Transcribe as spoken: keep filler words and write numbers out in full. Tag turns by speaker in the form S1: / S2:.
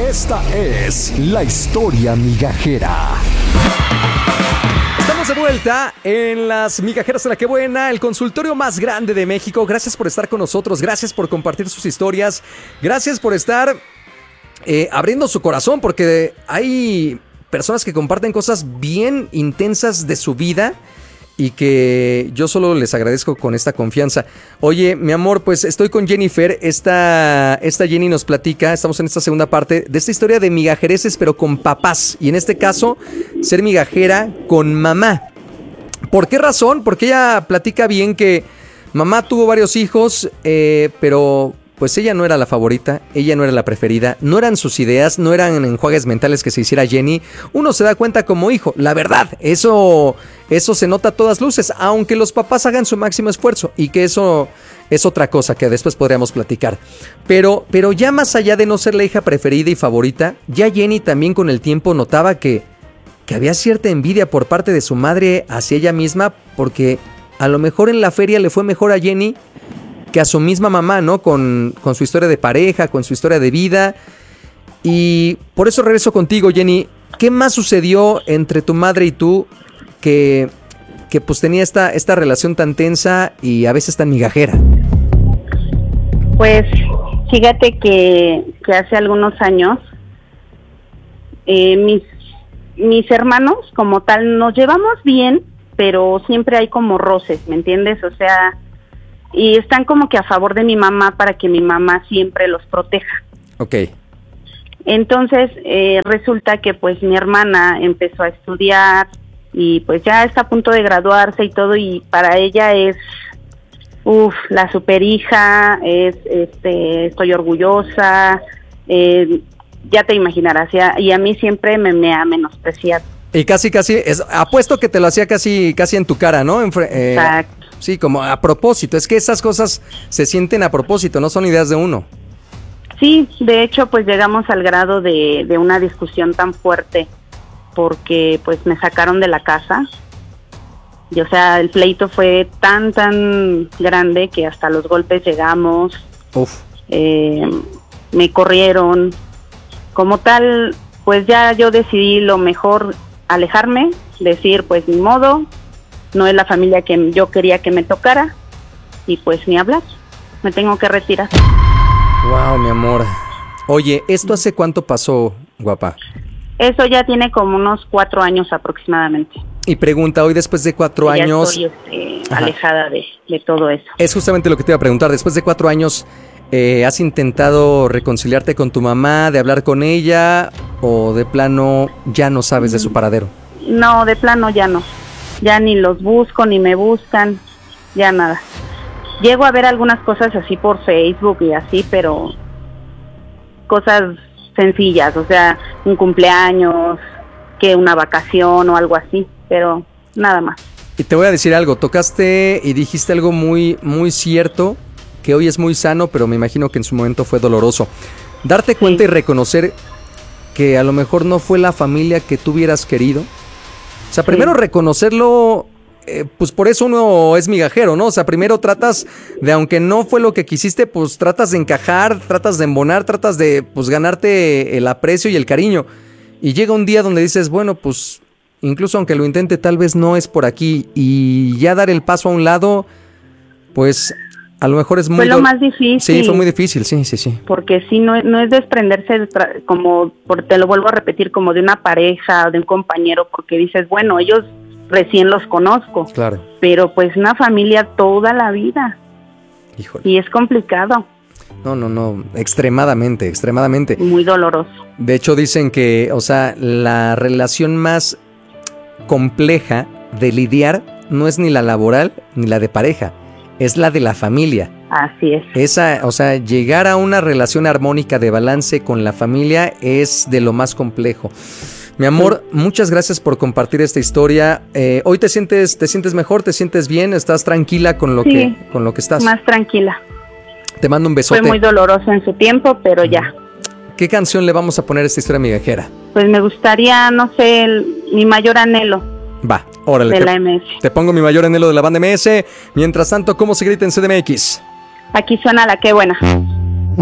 S1: Esta es la historia migajera. Estamos de vuelta en las migajeras de la que buena, el consultorio más grande de México. Gracias por estar con nosotros, gracias por compartir sus historias, gracias por estar eh, abriendo su corazón, porque hay personas que comparten cosas bien intensas de su vida y que yo solo les agradezco con esta confianza. Oye, mi amor, pues estoy con Jennifer. Esta, esta Jenny nos platica, estamos en esta segunda parte, de esta historia de migajereces, pero con papás. Y en este caso, ser migajera con mamá. ¿Por qué razón? Porque ella platica bien que mamá tuvo varios hijos, eh, pero pues ella no era la favorita, ella no era la preferida, no eran sus ideas, no eran enjuagues mentales que se hiciera Jenny. Uno se da cuenta como hijo, la verdad, eso, eso se nota a todas luces, aunque los papás hagan su máximo esfuerzo, y que eso es otra cosa que después podríamos platicar. Pero, pero ya más allá de no ser la hija preferida y favorita, ya Jenny también con el tiempo notaba que, que había cierta envidia por parte de su madre hacia ella misma, porque a lo mejor en la feria le fue mejor a Jenny que a su misma mamá, ¿no? Con, con su historia de pareja, con su historia de vida. Y por eso regreso contigo, Jenny. ¿Qué más sucedió entre tu madre y tú que, que pues tenía esta, esta relación tan tensa y a veces tan migajera?
S2: Pues fíjate que, que hace algunos años eh, mis, mis hermanos como tal nos llevamos bien, pero siempre hay como roces, ¿me entiendes? O sea, y están como que a favor de mi mamá para que mi mamá siempre los proteja.
S1: Ok.
S2: Entonces, eh, resulta que pues mi hermana empezó a estudiar y pues ya está a punto de graduarse y todo, y para ella es, uff, la super hija, es, este, estoy orgullosa, eh, ya te imaginarás, ya, y a mí siempre me, me ha menospreciado.
S1: Y casi, casi, es, apuesto que te lo hacía casi, casi en tu cara, ¿no? En, eh,
S2: Exacto.
S1: Sí, como a propósito. Es que esas cosas se sienten a propósito, no son ideas de uno.
S2: Sí, de hecho, pues llegamos al grado de, de una discusión tan fuerte, porque pues me sacaron de la casa. Y o sea, el pleito fue tan, tan grande que hasta los golpes llegamos.
S1: Uf.
S2: Eh, me corrieron. Como tal, pues ya yo decidí lo mejor alejarme, decir pues ni modo, no es la familia que yo quería que me tocara, y pues ni hablar, me tengo que retirar.
S1: Wow, mi amor. Oye, ¿esto hace cuánto pasó, guapa?
S2: Eso ya tiene como unos cuatro años aproximadamente.
S1: Y pregunta, hoy después de cuatro
S2: ya
S1: años...
S2: estoy este, alejada de, de todo eso.
S1: Es justamente lo que te iba a preguntar, después de cuatro años, eh, ¿has intentado reconciliarte con tu mamá, de hablar con ella, o de plano ya no sabes de su paradero?
S2: No, de plano ya no. Ya ni los busco, ni me buscan, ya nada. Llego a ver algunas cosas así por Facebook y así, pero cosas sencillas, o sea, un cumpleaños, que una vacación o algo así, pero nada más.
S1: Y te voy a decir algo, tocaste y dijiste algo muy, muy cierto, que hoy es muy sano, pero me imagino que en su momento fue doloroso. Darte cuenta sí. Y reconocer que a lo mejor no fue la familia que tú hubieras querido. O sea, primero sí. reconocerlo, eh, pues por eso uno es migajero, ¿no? O sea, primero tratas de, aunque no fue lo que quisiste, pues tratas de encajar, tratas de embonar, tratas de, pues, ganarte el aprecio y el cariño. Y llega un día donde dices, bueno, pues, incluso aunque lo intente, tal vez no es por aquí. Y ya dar el paso a un lado, pues, a lo mejor es muy...
S2: Fue lo
S1: do-
S2: más difícil.
S1: Sí, fue muy difícil, sí, sí, sí.
S2: Porque sí, no, no es desprenderse, de tra- como, por, te lo vuelvo a repetir, como de una pareja o de un compañero, porque dices, bueno, ellos recién los conozco.
S1: Claro.
S2: Pero pues una familia toda la vida.
S1: Híjole.
S2: Y es complicado.
S1: No, no, no, extremadamente, extremadamente.
S2: Muy doloroso.
S1: De hecho, dicen que, o sea, la relación más compleja de lidiar no es ni la laboral ni la de pareja, es la de la familia.
S2: Así es.
S1: Esa, o sea, llegar a una relación armónica de balance con la familia es de lo más complejo. Mi amor, sí. Muchas gracias por compartir esta historia. Eh, hoy te sientes, te sientes mejor, te sientes bien, estás tranquila con lo
S2: sí,
S1: que, con lo que estás.
S2: Más tranquila.
S1: Te mando un besote.
S2: Fue muy doloroso en su tiempo, pero ya.
S1: ¿Qué canción le vamos a poner a esta historia migajera?
S2: Pues me gustaría, no sé, el, mi mayor anhelo.
S1: Va, órale.
S2: De
S1: te,
S2: la M S.
S1: Te pongo mi mayor anhelo de la banda M S. Mientras tanto, ¿cómo se grita en C D M X?
S2: Aquí suena la que buena.